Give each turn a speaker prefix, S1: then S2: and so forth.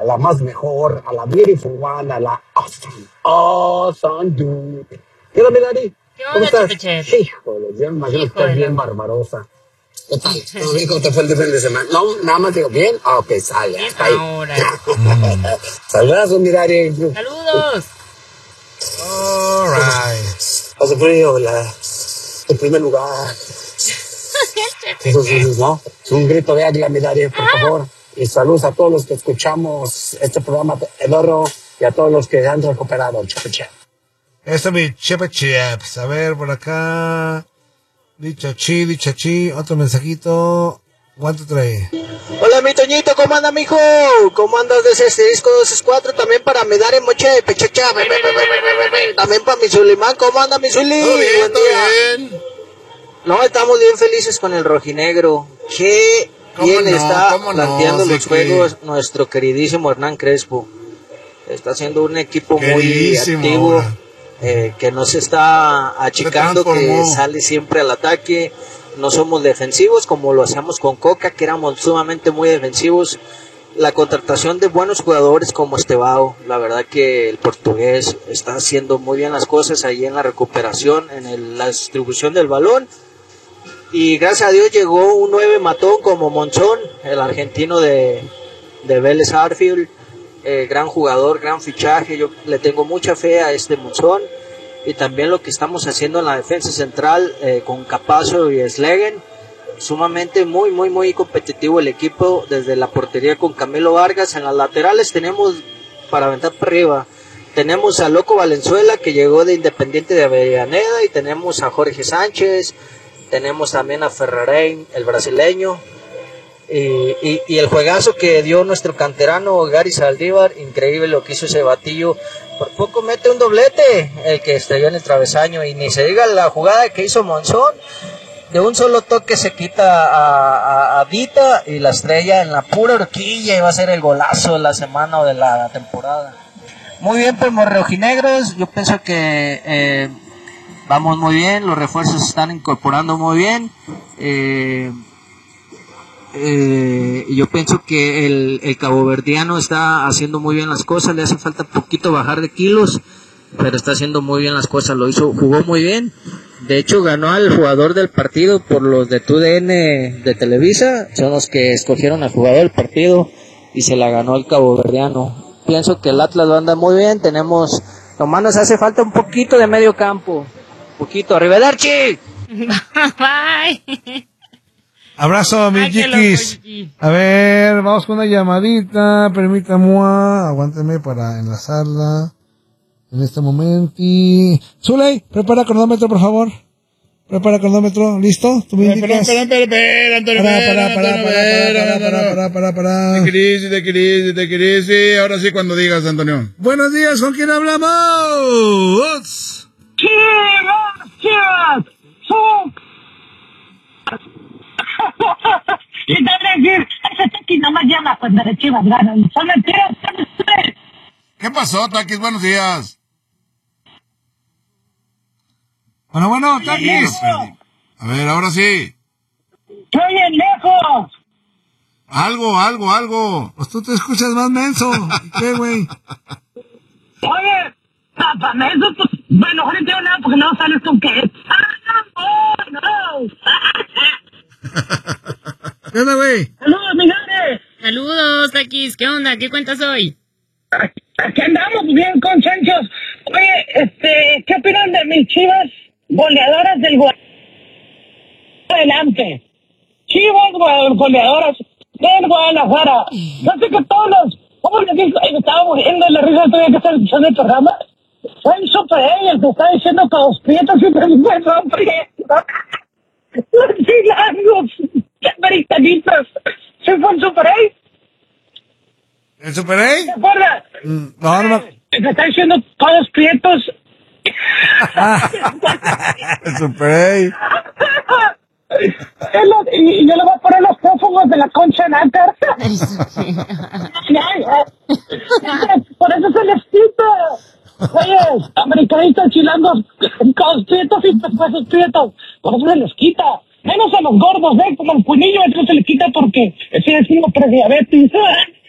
S1: la más mejor, a la beautiful one, a la awesome dude. ¿Qué onda, mi Dani? ¿Cómo estás? Híjole, yo me imagino que estás bien barbarosa. ¿Qué tal? ¿Cómo te fue el fin de semana? No, nada más digo, ¿bien? Ah, ok, sale. Hasta ahí. Saludos, mi Dani.
S2: Saludos.
S3: All right.
S1: Hace frío, el primer lugar. ¿No? Un grito de águila, mi Dani, por favor. Y saludos a todos los que escuchamos este programa Edorro y a todos los que han recuperado. Chepe.
S3: Este es mi Chepe Chips. A ver, por acá. Dichachi, otro mensajito. ¿Cuánto trae?
S4: Hola, mi Toñito, ¿cómo anda, mijo? ¿Cómo andas de ese disco 264? También para me dar en moche de pechacha. También para mi Zulimán, ¿cómo anda, mi Zuli?
S3: Todo bien, todo bien.
S4: No, estamos bien felices con el rojinegro. Qué bien está planteando los juegos nuestro queridísimo Hernán Crespo. Está haciendo un equipo muy activo, que no se está achicando, que sale siempre al ataque. No somos defensivos como lo hacíamos con Coca, que éramos sumamente muy defensivos. La contratación de buenos jugadores como Estevao, la verdad que el portugués está haciendo muy bien las cosas ahí en la recuperación, en la distribución del balón. Y gracias a Dios llegó un 9 matón como Monzón, el argentino de Vélez Sarsfield. Gran jugador, gran fichaje. Yo le tengo mucha fe a este Monzón. Y también lo que estamos haciendo en la defensa central con Capazo y Slegen. Sumamente muy competitivo el equipo, desde la portería con Camilo Vargas. En las laterales tenemos para aventar para arriba. Tenemos a Loco Valenzuela, que llegó de Independiente de Avellaneda, y tenemos a Jorge Sánchez, tenemos también a Ferrarein, el brasileño, y el juegazo que dio nuestro canterano Gary Saldívar. Increíble lo que hizo ese batillo. Por poco mete un doblete el que estrelló en el travesaño, y ni se diga la jugada que hizo Monzón. De un solo toque se quita a Vita y la estrella en la pura horquilla, y va a ser el golazo de la semana o de la temporada. Muy bien, pues, rojinegros, yo pienso que vamos muy bien, los refuerzos se están incorporando muy bien. Yo pienso que el caboverdiano está haciendo muy bien las cosas, le hace falta poquito bajar de kilos, pero está haciendo muy bien las cosas, jugó muy bien. De hecho, ganó al jugador del partido por los de TUDN de Televisa, son los que escogieron al jugador del partido, y se la ganó el caboverdiano. Pienso que el Atlas lo anda muy bien, nomás nos hace falta un poquito de medio campo, poquito. ¡Arrivederci!
S2: Bye.
S3: Abrazo, mis chiquis. A ver, vamos con una llamadita. Permítame, aguánteme para enlazarla en este momento. Zuley, prepara cronómetro, por favor. Prepara cronómetro, ¿listo? ¿Tú me indicas?
S5: Espera, Antonio.
S3: Para.
S5: Te querés. Ahora sí, cuando digas, Antonio.
S3: Buenos días, ¿con quién hablamos?
S6: ¡Chivas! Y te voy a decir, ese Taqui nomás llama cuando las Chivas ganan. Son mentiras, son ustedes.
S5: ¿Qué pasó, Taquis? Buenos días.
S3: Bueno, Taquis.
S5: A ver, ahora sí.
S6: ¡Estoy bien lejos!
S5: Algo.
S3: Pues tú te escuchas más menso. ¿Qué, güey?
S6: Oye, para menso, pues, bueno, no te digo nada porque no sales con que... ¡No!
S3: ¿Qué onda, güey?
S6: ¡Saludos, mi madre!
S2: Saludos, Taquis. ¿Qué onda? ¿Qué cuentas hoy?
S6: Aquí andamos bien consensos. Oye, ¿qué opinan de mis Chivas goleadoras del adelante? Chivas goleadoras del Guadalajara. Yo sé que todos los... ¿Cómo les digo? Me estaba muriendo en la risa todavía que estaba escuchando el programa. Fue el Super el que está diciendo que los prietos siempre son prietos. Los chilangos, americanitos. ¿Se fue el Super
S3: ¿El Super A?
S6: ¿Te acuerdas?
S3: No.
S6: Que está diciendo todos prietos.
S3: El Super A.
S6: Y yo le voy a poner los prófugos de la concha nácar. Por eso se les quita. Oye, americanistas chilangos, con prietos y pesos prietos. Por eso se les quita. Menos a los gordos, como el punillo, eso se le quita porque ese es uno prediabetes.